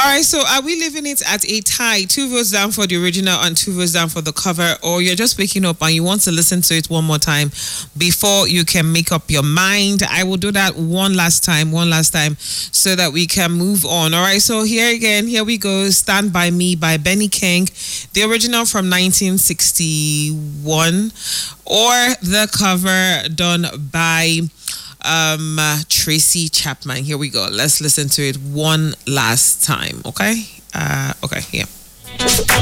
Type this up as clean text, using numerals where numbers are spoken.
right, so are we leaving it at a tie? 2 votes down for the original and 2 votes down for the cover, or you're just waking up and you want to listen to it one more time before you can make up your mind? I will do that one last time, so that we can move on. All right, so here we go. Stand By Me by Benny King, the original from 1961, or the cover done by Tracy Chapman. Here we go. Let's listen to it one last time. Okay. Okay. Yeah.